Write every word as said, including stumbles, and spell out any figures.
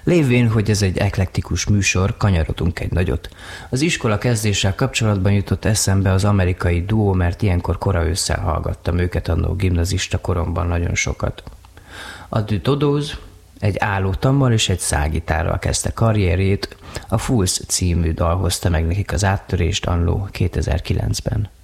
Lévén, hogy ez egy eklektikus műsor, kanyarodunk egy nagyot. Az iskola kezdéssel kapcsolatban jutott eszembe az amerikai duó, mert ilyenkor kora ősszel hallgattam őket annó gimnazista koromban nagyon sokat. A The Dodos egy állótammal és egy szágitárral kezdte karrierjét, a Fools című dal hozta meg nekik az áttörést annó kétezer-kilencben.